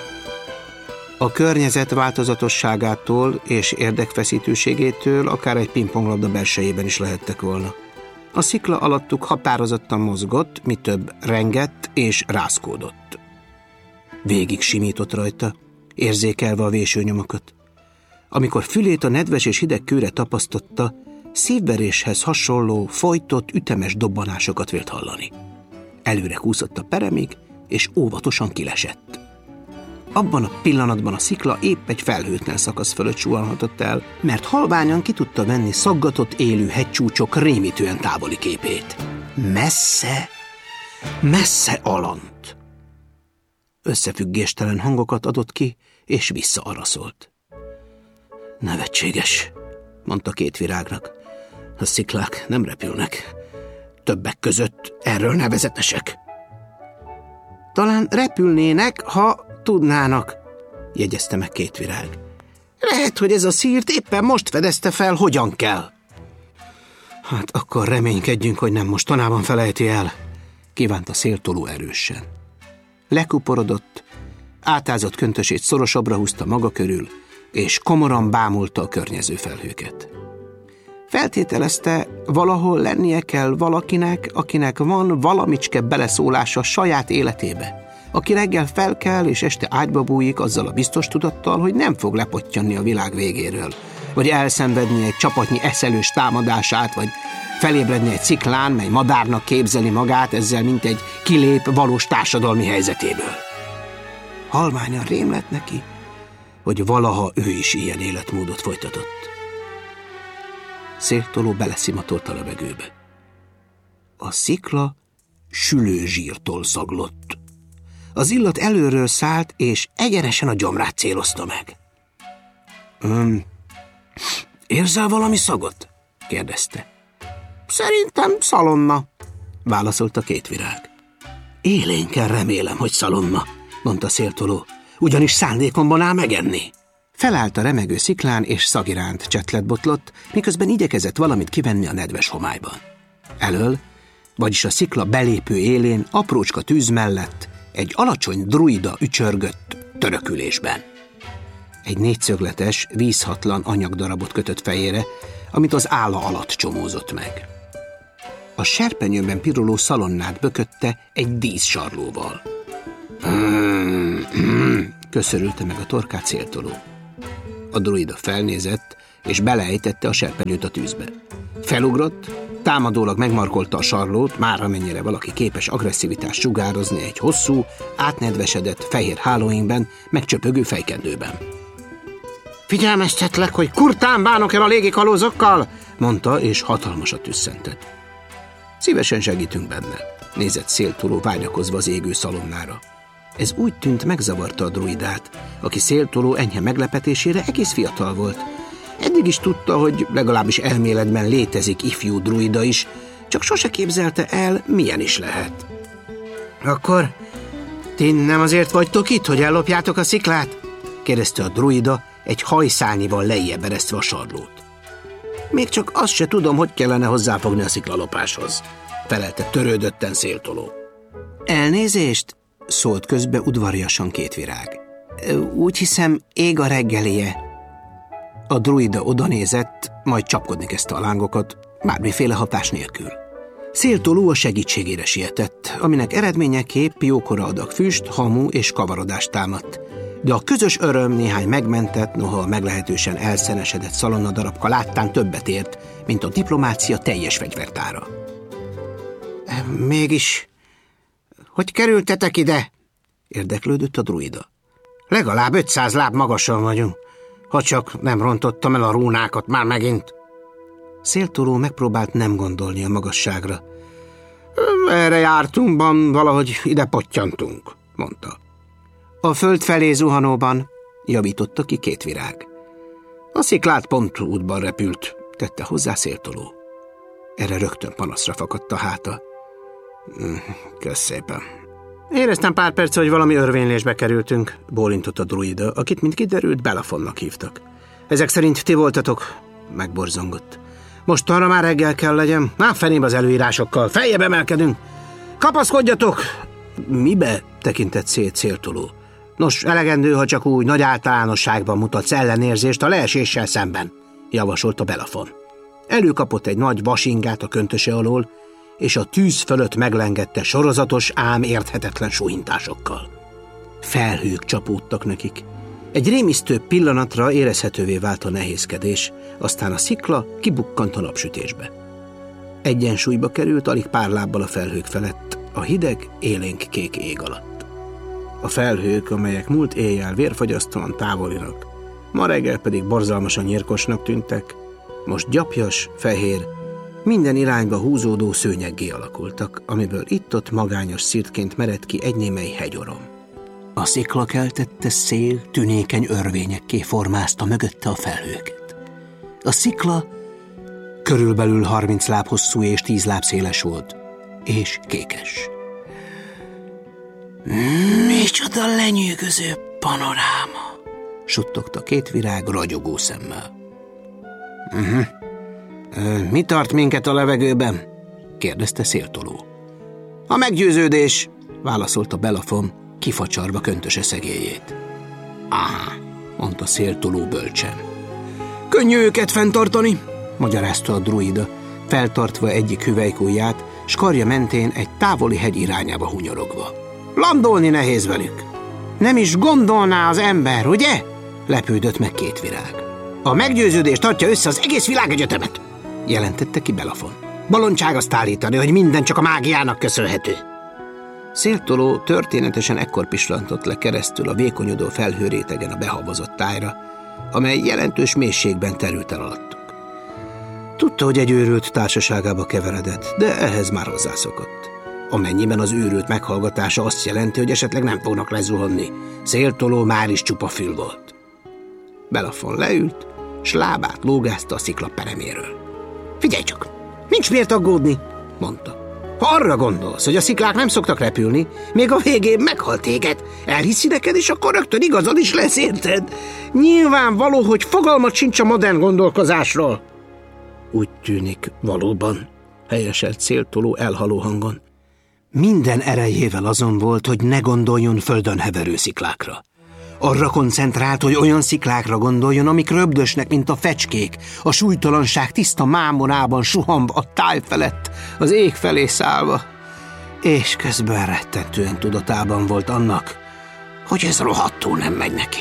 A környezet változatosságától és érdekfeszítőségétől akár egy pingponglabda belsejében is lehettek volna. A szikla alattuk határozottan mozgott, mi több rengett és rázkódott. Végig simított rajta, érzékelve a vésőnyomokat. Amikor fülét a nedves és hideg kőre tapasztotta, szívveréshez hasonló, folytott, ütemes dobbanásokat vélt hallani. Előre kúszott a peremig, és óvatosan kilesett. Abban a pillanatban a szikla épp egy felhőtlen szakasz fölött suhanhatott el, mert halványan ki tudta venni szaggatott élő hegycsúcsok rémítően távoli képét. Messze, messze alant. Összefüggéstelen hangokat adott ki, és visszaaraszolt. Nevetséges, mondta két virágnak. A sziklák nem repülnek. Többek között erről nevezetesek. Talán repülnének, ha tudnának, jegyezte meg két virág. Lehet, hogy ez a szírt éppen most fedezte fel, hogyan kell. Hát akkor reménykedjünk, hogy nem mostanában felejti el, kívánta Széltoló erősen. Lekuporodott, átázott köntösét szorosabbra húzta maga körül, és komoran bámulta a környező felhőket. Feltételezte, valahol lennie kell valakinek, akinek van valamicske beleszólása saját életébe, aki reggel felkel és este ágyba bújik azzal a biztos tudattal, hogy nem fog lepottyanni a világ végéről, vagy elszenvedni egy csapatnyi eszelős támadását, vagy felébredni egy sziklán, mely madárnak képzeli magát, ezzel mint egy kilép valós társadalmi helyzetéből. Halványan rém lett neki, hogy valaha ő is ilyen életmódot folytatott. Széltoló beleszimatolt a levegőbe. A szikla sülőzsírtól szaglott. Az illat előről szállt, és egyenesen a gyomrát célozta meg. Hm, érzel valami szagot? Kérdezte. Szerintem szalonna, válaszolta két virág. Élénken remélem, hogy szalonna, mondta Széltoló, ugyanis szándékomban áll megenni. Felállt a remegő sziklán, és szagiránt csetlet botlott, miközben igyekezett valamit kivenni a nedves homályban. Elől, vagyis a szikla belépő élén, aprócska tűz mellett egy alacsony druida ücsörgött törökülésben. Egy négyszögletes, vízhatlan anyagdarabot kötött fejére, amit az álla alatt csomózott meg. A serpenyőben piruló szalonnát bökötte egy díszsarlóval. köszörülte meg a torkát Széltoló. A druida felnézett, és beleejtette a serpenyőt a tűzbe. Felugrott, támadólag megmarkolta a sarlót, már amennyire valaki képes agresszivitást sugározni egy hosszú, átnedvesedett fehér hálóingben, megcsöpögő fejkendőben. Figyelmeztetlek, hogy kurtán bánok el a légikalózokkal, mondta, és hatalmasat tüsszentett. Szívesen segítünk benne, nézett Széltoló vágyakozva az égő szalonnára. Ez úgy tűnt, megzavarta a druidát, aki Széltoló enyhe meglepetésére egész fiatal volt. Eddig is tudta, hogy legalábbis elméletben létezik ifjú druida is, csak sose képzelte el, milyen is lehet. Akkor ti nem azért vagytok itt, hogy ellopjátok a sziklát? Kérdezte a druida, egy hajszálnyival lejjebb eresztve a sarlót. Még csak azt se tudom, hogy kellene hozzáfogni a sziklalopáshoz, felelte törődötten Széltoló. Elnézést, szólt közbe udvariasan Kétvirág. Úgy hiszem, ég a reggelie. A druida odanézett, majd csapkodni kezdte a lángokat, bármiféle hatás nélkül. Széltoló a segítségére sietett, aminek eredményeképp jókora adag füst, hamu és kavarodást támadt. De a közös öröm néhány megmentett, noha a meglehetősen elszenesedett szalonnadarabka láttán többet ért, mint a diplomácia teljes fegyvertára. Mégis, hogy kerültetek ide? Érdeklődött a druida. Legalább ötszáz láb magasan vagyunk, ha csak nem rontottam el a rúnákat már megint. Széltoló megpróbált nem gondolni a magasságra. Erre jártunkban valahogy ide pottyantunk, mondta. A föld felé zuhanóban, javította ki Kétvirág. A sziklát pont útban repült, tette hozzá Széltoló. Erre rögtön panaszra fakadt a háta. Kösz szépen. Éreztem pár perc, hogy valami örvénylésbe kerültünk, bólintott a druida, akit, mint kiderült, Belafonnak hívtak. Ezek szerint ti voltatok? Megborzongott. Most arra már reggel kell legyen? Á, fenébe az előírásokkal, feljebb emelkedünk. Kapaszkodjatok! Mibe? Tekintett szét Széltoló. Nos, elegendő, ha csak úgy nagy általánosságban mutatsz ellenérzést a leeséssel szemben, javasolta Belafon. Előkapott egy nagy vasingát a köntöse alól, és a tűz fölött meglengette sorozatos, ám érthetetlen súhintásokkal. Felhők csapódtak nekik. Egy rémisztő pillanatra érezhetővé vált a nehézkedés, aztán a szikla kibukkant a napsütésbe. Egyensúlyba került alig pár lábbal a felhők felett, a hideg, élénk kék ég alatt. A felhők, amelyek múlt éjjel vérfagyasztóan távolinak, ma reggel pedig borzalmasan nyírkosnak tűntek, most gyapjas, fehér, minden irányba húzódó szőnyeggé alakultak, amiből itt-ott magányos szirtként mered ki egy némely hegyorom. A szikla keltette szél tünékeny örvényekké formázta mögötte a felhőket. A szikla körülbelül harminc láb hosszú és tíz láb széles volt, és kékes. Micsoda lenyűgöző panoráma, suttogta Kétvirág ragyogó szemmel. Uh-huh. Mi tart minket a levegőben? kérdezte Széltoló. A meggyőződés, válaszolta Belafon, kifacsarva köntöse szegélyét. Aha, mondta Széltoló bölcsen. Könnyű őket fenntartani, magyarázta a druida, feltartva egyik hüvelykujját, s karja mentén egy távoli hegy irányába hunyorogva. Landolni nehéz velük. Nem is gondolná az ember, ugye? Lepődött meg Kétvirág. A meggyőződés tartja össze az egész világegyetemet, jelentette ki Belafon. Bolondság azt állítani, hogy minden csak a mágiának köszönhető. Széltoló történetesen ekkor pislantott le keresztül a vékonyodó felhőrétegen a behabozott tájra, amely jelentős mélységben terült el alattuk. Tudta, hogy egy őrült társaságába keveredett, de ehhez már hozzászokott. Amennyiben az őrült meghallgatása azt jelenti, hogy esetleg nem fognak lezuhanni, Széltoló már is csupa fül volt. Belafon leült, s lábát lógázta a szikla pereméről. Figyelj csak, nincs miért aggódni, mondta. Ha arra gondolsz, hogy a sziklák nem szoktak repülni, még a végén meghal téged, elhiszi neked, és akkor rögtön igazad is lesz, érted? Nyilvánvaló, hogy fogalmat sincs a modern gondolkozásról. Úgy tűnik, valóban, helyeselt Széltoló elhaló hangon. Minden erejével azon volt, hogy ne gondoljon földön heverő sziklákra. Arra koncentrált, hogy olyan sziklákra gondoljon, amik röbdösnek, mint a fecskék, a súlytalanság tiszta mámorában suhamba a táj felett, az ég felé szállva. És közben rettentően tudatában volt annak, hogy ez rohadtul nem megy neki.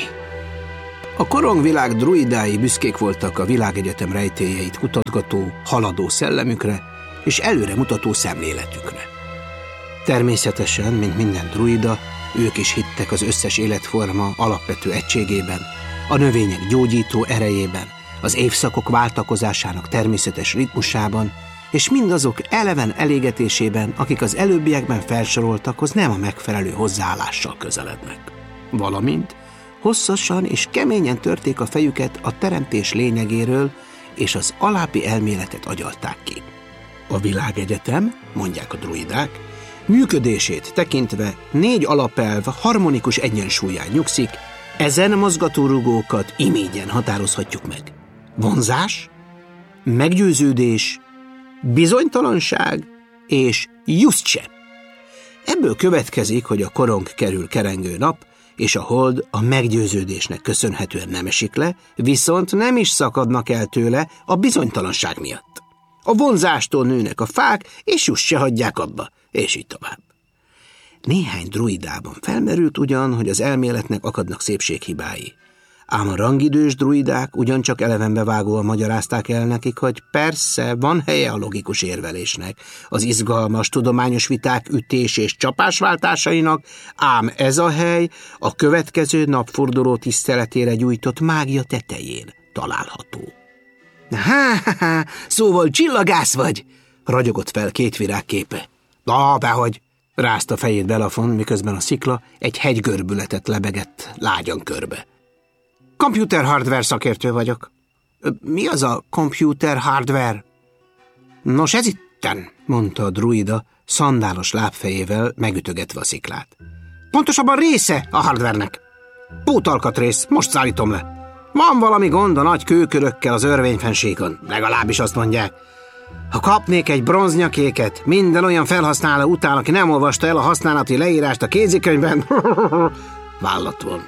A korongvilág druidái büszkék voltak a világegyetem rejtélyeit kutatgató, haladó szellemükre és előremutató szemléletükre. Természetesen, mint minden druida, ők is hittek az összes életforma alapvető egységében, a növények gyógyító erejében, az évszakok váltakozásának természetes ritmusában, és mindazok eleven elégetésében, akik az előbbiekben felsoroltakhoz nem a megfelelő hozzáállással közelednek. Valamint hosszasan és keményen törték a fejüket a teremtés lényegéről, és az alábbi elméletet agyalták ki. A világegyetem, mondják a druidák, működését tekintve négy alapelv harmonikus egyensúlyán nyugszik, ezen mozgatórugókat imégyen határozhatjuk meg. Vonzás, meggyőződés, bizonytalanság és juscse. Ebből következik, hogy a korong kerül kerengő nap, és a hold a meggyőződésnek köszönhetően nem esik le, viszont nem is szakadnak el tőle a bizonytalanság miatt. A vonzástól nőnek a fák, és just se hagyják abba, és így tovább. Néhány druidában felmerült ugyan, hogy az elméletnek akadnak szépséghibái. Ám a rangidős druidák ugyancsak elevenbe vágóan magyarázták el nekik, hogy persze van helye a logikus érvelésnek, az izgalmas tudományos viták ütés és csapásváltásainak, ám ez a hely a következő napforduló tiszteletére gyújtott mágia tetején található. Há-há, szóval csillagász vagy, ragyogott fel két virág képe. Na, dehogy, rázta fejét Belafon, miközben a szikla egy hegygörbületet lebegett lágyan körbe. Computer hardware szakértő vagyok. Mi az a computer hardware? Nos, ez itten, mondta a druida, szandálos lábfejével megütögetve a sziklát. Pontosabban része a hardvernek. Pótalkatrész, most szállítom le. Van valami gond a nagy kőkörökkel az örvényfenségon, legalábbis azt mondják. Ha kapnék egy bronznyakéket minden olyan felhasználó után, aki nem olvasta el a használati leírást a kézikönyvben, vállat vont.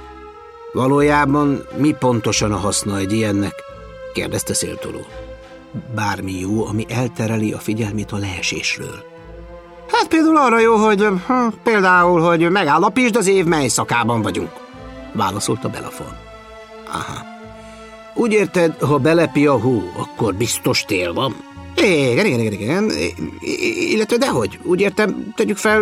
Valójában mi pontosan a haszna egy ilyennek? Kérdezte Széltoló. Bármi jó, ami eltereli a figyelmét a leesésről. Hát például arra jó, hogy hm, például, hogy megállapítsd az év mely szakában vagyunk, válaszolta Belafon. Aha. Úgy érted, ha belepi a hó, akkor biztos tél van? Igen, igen, igen, igen. Illetve dehogy, úgy értem, tegyük fel,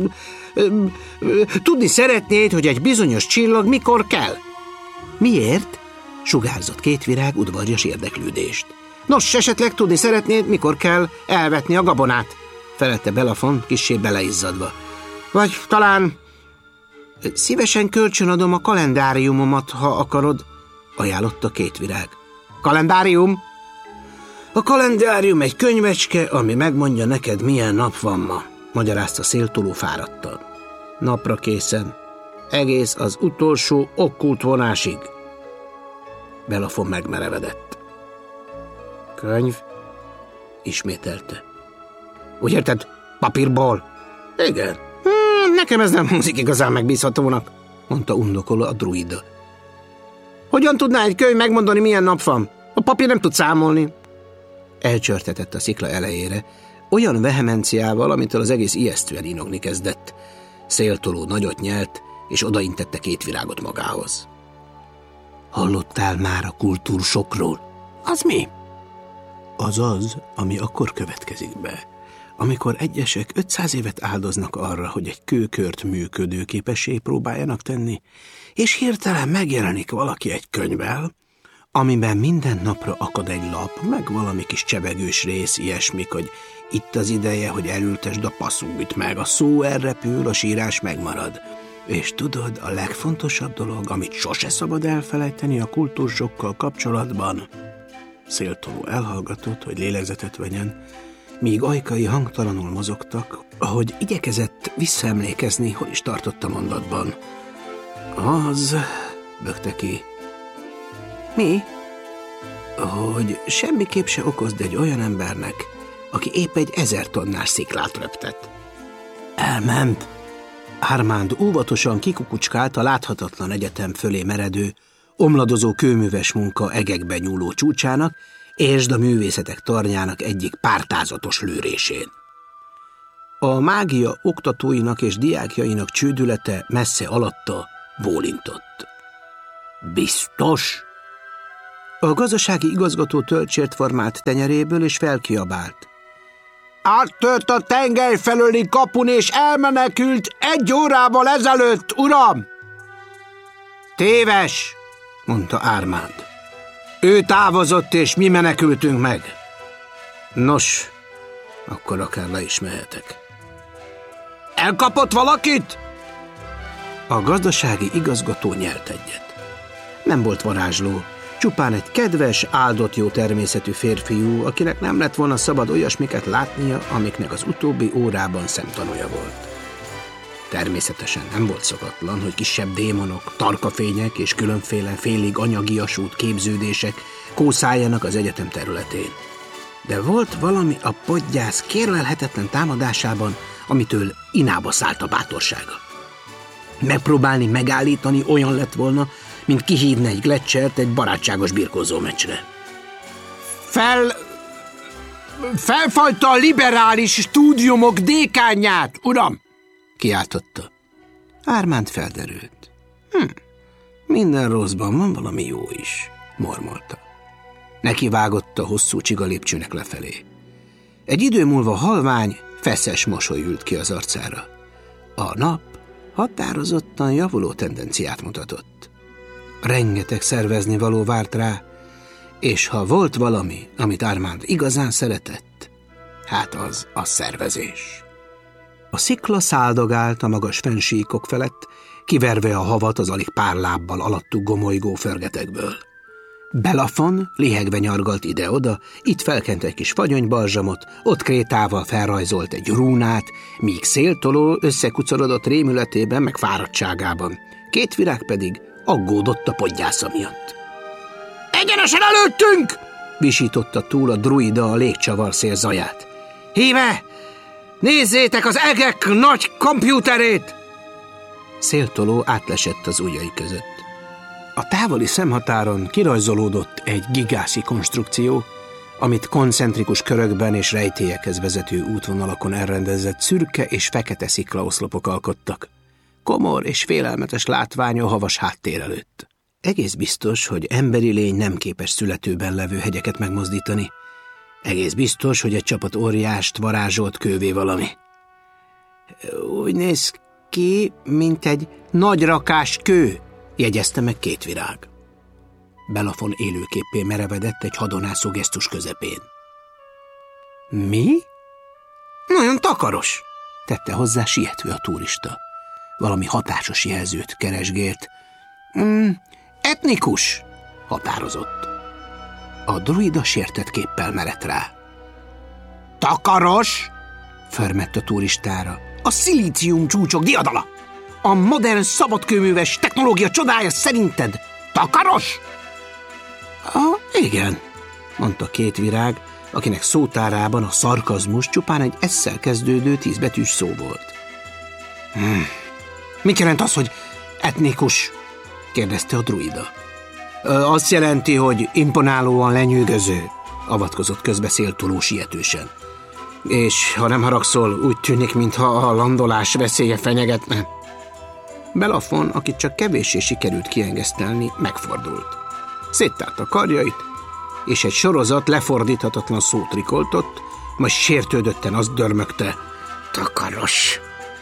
tudni szeretnéd, hogy egy bizonyos csillag mikor kell. Miért? Sugárzott két virág udvarjas érdeklődést. Nos, esetleg tudni szeretnéd, mikor kell elvetni a gabonát, felelte Belafon kissé beleizzadva. Vagy talán szívesen kölcsönadom a kalendáriumomat, ha akarod, ajánlotta két virág. Kalendárium? A kalendárium egy könyvecske, ami megmondja neked, milyen nap van ma, magyarázta Széltoló fáradtan. Napra készen. Egész az utolsó okkult vonásig. Belafon megmerevedett. Könyv? Ismételte. Úgy érted, papírból? Igen. Hmm, nekem ez nem hangzik igazán megbízhatónak, mondta undokoló a druida. Hogyan tudná egy könyv megmondani, milyen nap van? A papír nem tud számolni. Elcsörtetett a szikla elejére, olyan vehemenciával, amitől az egész ijesztően inogni kezdett. Széltoló nagyot nyelt, és odaintette két virágot magához. Hallottál már a kultúrsokról? Az mi? Az az, ami akkor következik be, amikor egyesek ötszáz évet áldoznak arra, hogy egy kőkört működőképessé próbáljanak tenni, és hirtelen megjelenik valaki egy könyvvel, amiben minden napra akad egy lap, meg valami kis csevegős rész, ilyesmik, hogy itt az ideje, hogy elültesd a passzújt, meg a szó elrepül, a sírás megmarad. És tudod, a legfontosabb dolog, amit sose szabad elfelejteni a kultúrsokkal kapcsolatban? Széltoló elhallgatott, hogy lélegzetet vegyen, míg ajkai hangtalanul mozogtak, ahogy igyekezett visszaemlékezni, hol is tartott a mondatban. Az, bökte ki. Mi? Hogy semmiképp se okozd egy olyan embernek, aki épp egy ezer tonnás sziklát röptett. Elment. Armand óvatosan kikukucskált a láthatatlan egyetem fölé meredő, omladozó kőműves munka egekbe nyúló csúcsának, és a művészetek tornyának egyik pártázatos lőrésén. A mágia oktatóinak és diákjainak csődülete messze alatta bólintott. Biztos? A gazdasági igazgató töltsért formált tenyeréből, és felkiabált. Áttört a tenger felőli kapun, és elmenekült egy órával ezelőtt, uram! Téves, mondta Ármánd. Ő távozott, és mi menekültünk meg. Nos, akkor akár le is mehetek. Elkapott valakit? A gazdasági igazgató nyelt egyet. Nem volt varázsló, csupán egy kedves, áldott jó természetű férfiú, akinek nem lett volna szabad olyasmiket látnia, amiknek az utóbbi órában szemtanúja volt. Természetesen nem volt szokatlan, hogy kisebb démonok, tarkafények és különféle félig anyagiasút képződések kószáljanak az egyetem területén. De volt valami a podgyász kérlelhetetlen támadásában, amitől inába szállt a bátorsága. Megpróbálni megállítani olyan lett volna, mint kihívni egy gletschert egy barátságos birkózó meccsre. Fel... felfajta a liberális stúdiumok dékánját, uram! Kiáltotta. Ármánd felderült. Hm, minden rosszban van valami jó is, mormolta. Nekivágott a hosszú csigalépcsőnek lefelé. Egy idő múlva halvány, feszes mosoly ült ki az arcára. A nap határozottan javuló tendenciát mutatott. Rengeteg szervezni való várt rá, és ha volt valami, amit Ármánd igazán szeretett, hát az a szervezés. A szikla száldogált a magas fennsíkok felett, kiverve a havat az alig pár lábbal alattuk gomolygó förgetekből. Belafon lihegve nyargalt ide-oda, itt felkent egy kis fagyonybalzsamot, ott krétával felrajzolt egy rúnát, míg Széltoló összekucorodott rémületében meg fáradtságában. Két virág pedig aggódott a podgyásza miatt. Egyenesen előttünk! Visította túl a druida a légcsavarszél zaját. Híme! Nézzétek az egek nagy kompjúterét! Széltoló átlesett az ujjai között. A távoli szemhatáron kirajzolódott egy gigászi konstrukció, amit koncentrikus körökben és rejtélyekhez vezető útvonalakon elrendezett szürke és fekete sziklaoszlopok alkottak. Komor és félelmetes látvány a havas háttér előtt. Egész biztos, hogy emberi lény nem képes születőben levő hegyeket megmozdítani. Egész biztos, hogy egy csapat óriást varázsolt kővé valami. Úgy néz ki, mint egy nagy rakás kő, jegyezte meg két virág. Belafon élőképpé merevedett egy hadonászó gesztus közepén. Mi? Nagyon takaros, tette hozzá sietve a turista. Valami hatásos jelzőt keresgélt. Mm, etnikus, határozott. A druida sértett képpel merett rá. Takaros? Förmett a turistára. A szilícium csúcsok diadala! A modern szabadkőműves technológia csodája szerinted takaros? Ah, igen, mondta két virág, akinek szótárában a szarkazmus csupán egy esszel kezdődő tízbetűs szó volt. Hmm. Mit jelent az, hogy etnikus? Kérdezte a druida. Azt jelenti, hogy imponálóan lenyűgöző, avatkozott közbe Széltoló sietősen. És ha nem haragszol, úgy tűnik, mintha a landolás veszélye fenyegetne. Belafon, akit csak kevéssé sikerült kiengesztelni, megfordult. Széttárta a karjait, és egy sorozat lefordíthatatlan szót rikoltott, majd sértődötten azt dörmögte. Takaros!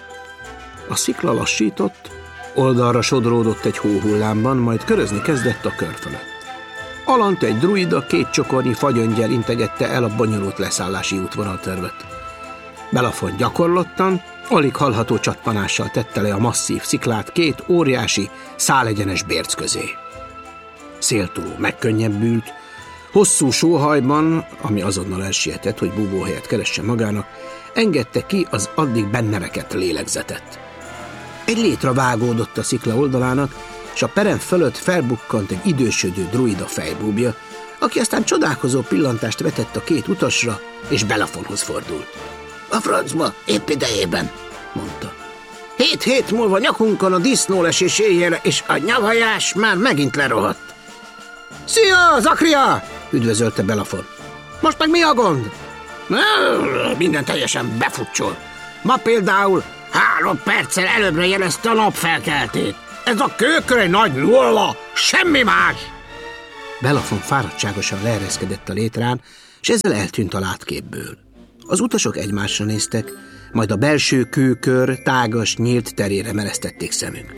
A szikla lassított, oldalra sodródott egy hóhullámban, majd körözni kezdett a kör fölött. Alant egy druida két csokornyi fagyöngyel integette el a bonyolult leszállási útvonaltervet. Belafon gyakorlottan, alig hallható csatpanással tette le a masszív sziklát két óriási, szálegyenes bérc közé. Széltoló megkönnyebbült, hosszú sóhajban, ami azonnal elsietett, hogy búvóhelyet keressen magának, engedte ki az addig benne rekedt lélegzetet. Egy létra vágódott a szikla oldalának, és a perem fölött felbukkant egy idősödő druida fejbúbja, aki aztán csodálkozó pillantást vetett a két utasra, és Belafonhoz fordult. A francba, épp idejében, mondta. Hét hét múlva nyakunkon a disznólesés éjjel, és a nyavajás már megint lerohadt. Szia, Zakria! Üdvözölte Belafon. Most meg mi a gond? Minden teljesen befutcsol. Ma például három perccel előbbre jelezte a napfelkeltét. Ez a kőkör egy nagy nulla, semmi más! Belafon fáradtságosan leereszkedett a létrán, és ezzel eltűnt a látképből. Az utasok egymásra néztek, majd a belső kőkör tágas, nyílt terére meresztették szemük.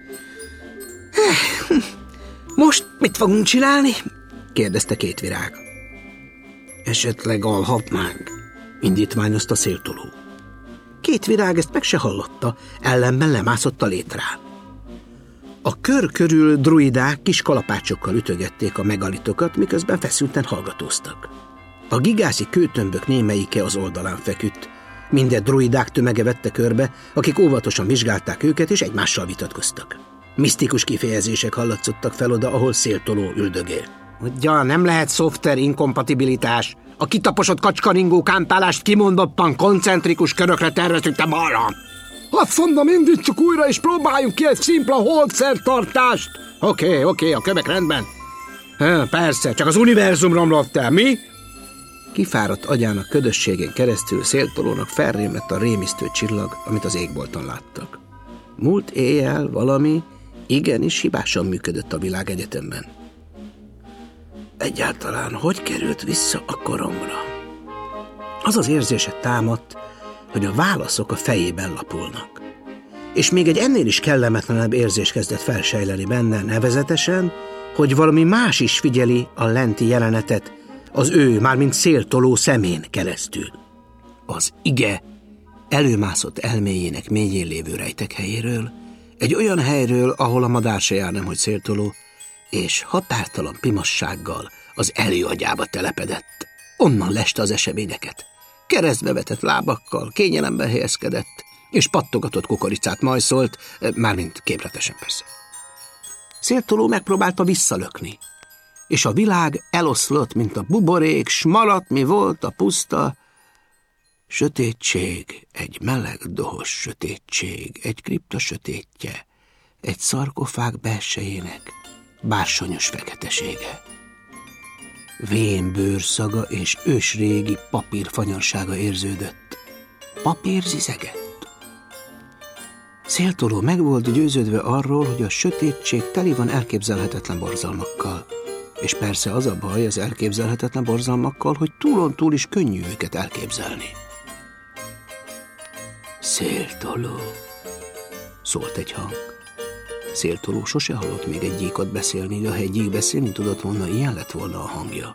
Most mit fogunk csinálni? Kérdezte Kétvirág. Esetleg alhatnánk, indítványozta Széltoló. Kétvirág ezt meg se hallotta, ellenben lemászott a létrán. A kör körül druidák kis kalapácsokkal ütögették a megalitokat, miközben feszülten hallgatóztak. A gigászi kőtömbök némelyike az oldalán feküdt. Minden druidák tömege vette körbe, akik óvatosan vizsgálták őket és egymással vitatkoztak. Misztikus kifejezések hallatszottak fel oda, ahol Széltoló üldögél. Ugye, nem lehet szoftver inkompatibilitás. A kitaposott kacskaringó kámpálást kimondottan koncentrikus körökre terveztük balra. Azt mondom, indítsuk újra és próbáljunk ki egy szimpla holdszertartást. Oké, okay, oké, okay, a kövek rendben. Há, persze, csak az univerzum romlott el, mi? Kifáradt agyának ködösségén keresztül Széltolónak felrémlett a rémisztő csillag, amit az égbolton láttak. Múlt éjjel valami igenis hibásan működött a világegyetemben. Egyáltalán hogy került vissza a koromra? Az az érzése támadt, hogy a válaszok a fejében lapulnak. És még egy ennél is kellemetlenebb érzés kezdett felsejleni benne, nevezetesen, hogy valami más is figyeli a lenti jelenetet, az ő, mármint Széltoló szemén keresztül. Az ige előmászott elméjének mélyén lévő rejtek helyéről, egy olyan helyről, ahol a madár se jár, nemhogy Széltoló, és határtalan pimassággal az előagyába telepedett. Onnan leste az eseményeket. Keresztbe vetett lábakkal, kényelemben helyezkedett, és pattogatott kukoricát majszolt, mármint képletesen persze. Széltoló megpróbálta visszalökni, és a világ eloszlott, mint a buborék, s maradt, mi volt a puszta sötétség, egy meleg, dohos sötétség, egy kripta sötétje, egy szarkofág belsejének bársonyos feketesége. Vén bőrszaga és ősrégi papír fanyarsága érződött. Papír zizegett. Széltoló meg volt győződve arról, hogy a sötétség teli van elképzelhetetlen borzalmakkal. És persze az a baj az elképzelhetetlen borzalmakkal, hogy túlontúl is könnyű őket elképzelni. Széltoló, szólt egy hang. Széltoló sose hallott még egy gyíkot beszélni, de ha egy gyík beszélni tudott volna, ilyen lett volna a hangja.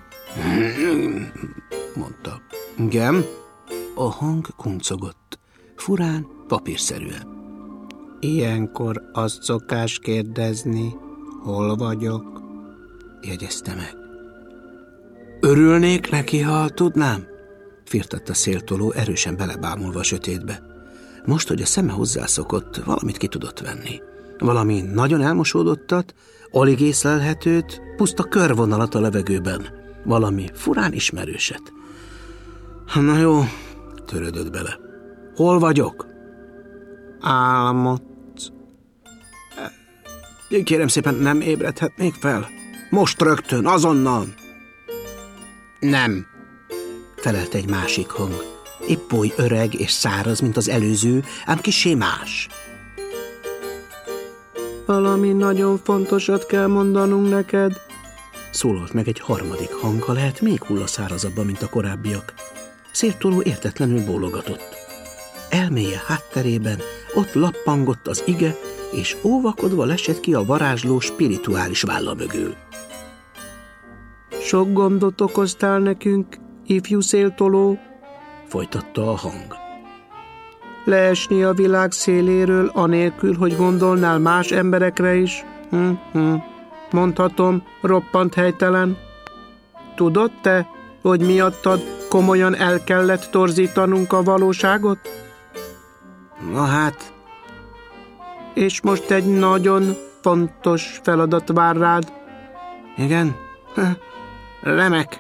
Mondta. Igen? A hang kuncogott, furán, papírszerűen. Ilyenkor azt szokás kérdezni, hol vagyok? Jegyezte meg. Örülnék neki, ha tudnám? Firtatta Széltoló, erősen belebámulva a sötétbe. Most, hogy a szeme hozzászokott, valamit ki tudott venni. Valami nagyon elmosódottat, alig észlelhetőt, puszta körvonalat a levegőben. Valami furán ismerőset. Na jó, törődött bele. Hol vagyok? Álmodsz. Kérem szépen, nem ébredhetnék fel? Most rögtön, azonnal. Nem, felelt egy másik hang. Épp oly öreg és száraz, mint az előző, ám kissé más. Valami nagyon fontosat kell mondanunk neked, szólalt meg egy harmadik hang, ha lehet még hullaszározabban, mint a korábbiak. Széltoló értetlenül bólogatott. Elméje hátterében ott lappangott az ige, és óvakodva lesett ki a varázsló spirituális válla mögül. Sok gondot okoztál nekünk, ifjú Széltoló, folytatta a hang. Leesni a világ széléről, anélkül, hogy gondolnál más emberekre is? Hm-hm. Mondhatom, roppant helytelen. Tudod te, hogy miattad komolyan el kellett torzítanunk a valóságot? Na hát. És most egy nagyon fontos feladat vár rád. Igen? Remek.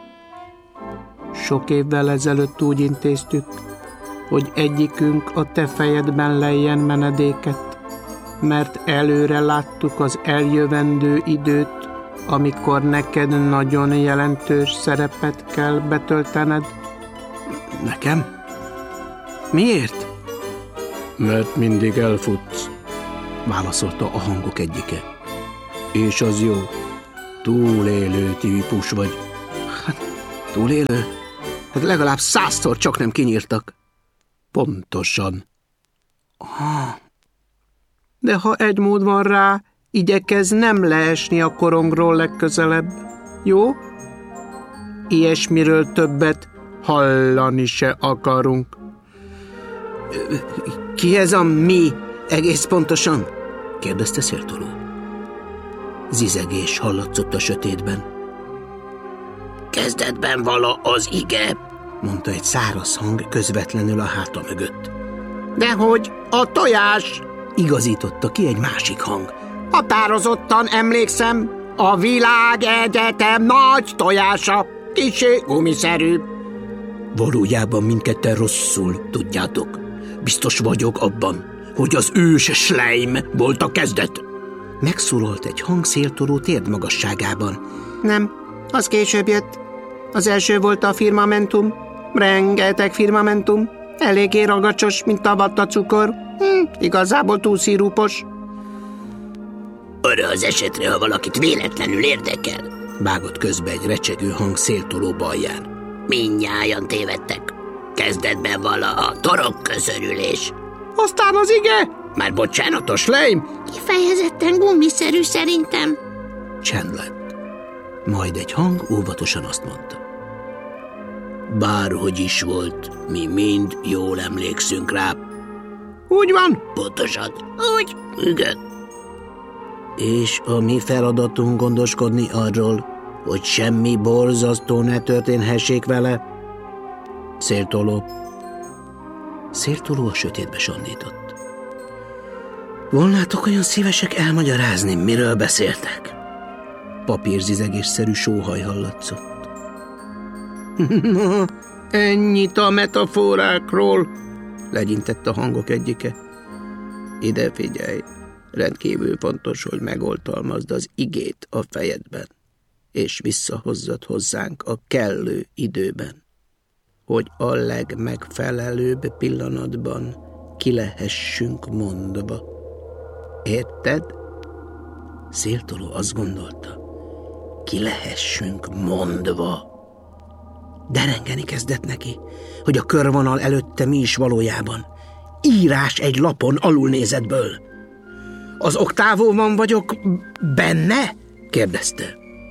Sok évvel ezelőtt úgy intéztük, hogy egyikünk a te fejedben lejjen menedéket, mert előre láttuk az eljövendő időt, amikor neked nagyon jelentős szerepet kell betöltened. Nekem? Miért? Mert mindig elfutsz, válaszolta a hangok egyike. és az jó. Túlélő típus vagy. Hát, túlélő? Hát legalább százszor csak nem kinyírtak. Pontosan. Ah. De ha egy mód van rá, igyekezz nem leesni a korongról legközelebb. Jó? Ilyesmiről többet hallani se akarunk. Ki ez a mi egész pontosan? kérdezte Széltoló. Zizegés hallatszott a sötétben. Kezdetben vala az ige, mondta egy száraz hang közvetlenül a háta mögött. Dehogy, a tojás, igazította ki egy másik hang. Határozottan emlékszem, a világegyetem nagy tojása, kissé gumiszerű. Valójában mindketten rosszul tudjátok. Biztos vagyok abban, hogy az ős Schleim volt a kezdet. Megszólalt egy hang Széltoló térdmagasságában. Nem, az később jött. Az első volt a firmamentum. Rengeteg firmamentum. Eléggé ragacsos, mint a vattacukor. Hm, igazából túl szirupos. Arra az esetre, ha valakit véletlenül érdekel, vágott közbe egy recsegő hang Széltoló balján. Mindnyájan tévedtek. Kezdetben vala a torok közörülés. Aztán az ige? Már bocsánatos, Schleim? Kifejezetten gumiszerű szerintem. Csend lett. Majd egy hang óvatosan azt mondta. Bárhogy is volt, mi mind jól emlékszünk rá. Úgy van? Pontosan. Úgy? Igen. És a mi feladatunk gondoskodni arról, hogy semmi borzasztó ne történhessék vele. Széltoló. Széltoló a sötétbe sandított. Volnátok olyan szívesek elmagyarázni, miről beszéltek? Papírzizegésszerű sóhaj hallatszott. Ennyit a metaforákról, legyintett a hangok egyike. Ide figyelj, rendkívül fontos, hogy megoltalmazd az igét a fejedben, és visszahozzad hozzánk a kellő időben, hogy a legmegfelelőbb pillanatban ki lehessünk mondva. Érted? Széltoló azt gondolta, ki lehessünk mondva. Derengeni kezdett neki, hogy a körvonal előtte mi is valójában. Írás egy lapon alulnézetből. Az oktávóban vagyok benne? kérdezte.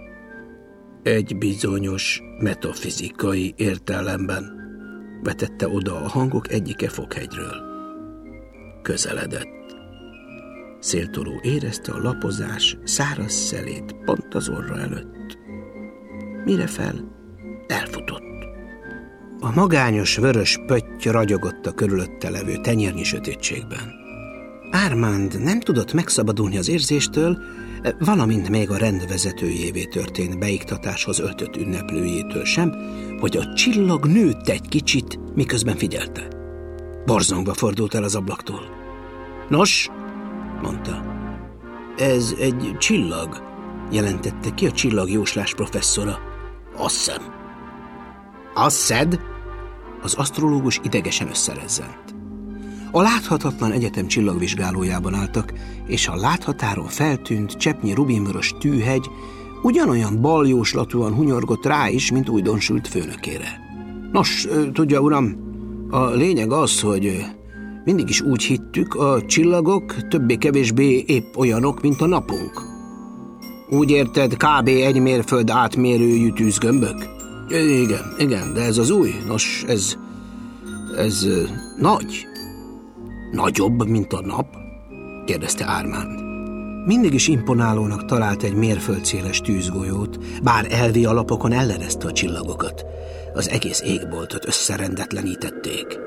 Egy bizonyos metafizikai értelemben, vetette oda a hangok egyike Fokhegyről. Közeledett. Széltoló érezte a lapozás száraz szelét pont az orra előtt. Mire fel? Elfutott. A magányos vörös pötty ragyogott a körülötte levő tenyérnyi sötétségben. Ármánd nem tudott megszabadulni az érzéstől, valamint még a rendvezetőjévé történt beiktatáshoz öltött ünneplőjétől sem, hogy a csillag nőtt egy kicsit, miközben figyelte. Borzongva fordult el az ablaktól. Nos, mondta. Ez egy csillag, jelentette ki a csillagjóslás professzora. Asszem. Asszed? Az asztrológus idegesen összerezzent. A láthatatlan egyetem csillagvizsgálójában álltak, és a láthatáron feltűnt cseppnyi rubinvörös tűhegy ugyanolyan baljóslatúan hunyorgott rá is, mint újdonsült főnökére. Nos, tudja, uram, a lényeg az, hogy mindig is úgy hittük, a csillagok többé-kevésbé épp olyanok, mint a napunk. Úgy érted, kb. Egy mérföld átmérőjű tűzgömbök? Igen, igen, de ez az új. Nos, ez... ez nagy. Nagyobb, mint a nap? kérdezte Ármánd. Mindig is imponálónak talált egy mérföldszéles tűzgolyót, bár elvi alapokon ellenezte a csillagokat. Az egész égboltot összerendetlenítették.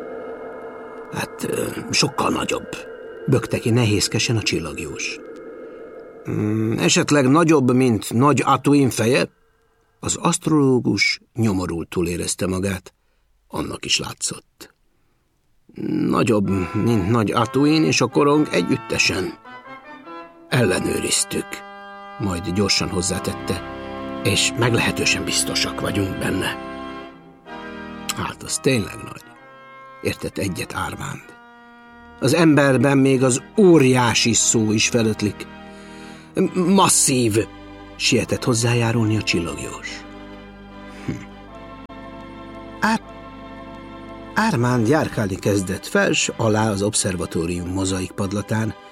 Hát, sokkal nagyobb, bökte ki nehézkesen a csillagjós. Hmm, esetleg nagyobb, mint Nagy Atuin feje? Az asztrológus nyomorultul érezte magát, annak is látszott. Nagyobb, mint Nagy Atuin és a korong együttesen. Ellenőriztük, majd gyorsan hozzátette, és meglehetősen biztosak vagyunk benne. Hát az tényleg nagy. Értett egyet Ármánd. Az emberben még az óriási szó is felötlik. Masszív, sietett hozzájárulni a csillagjós. Hm. Ár... Ármánd járkálni kezdett fels alá az obszervatórium mozaik padlatán,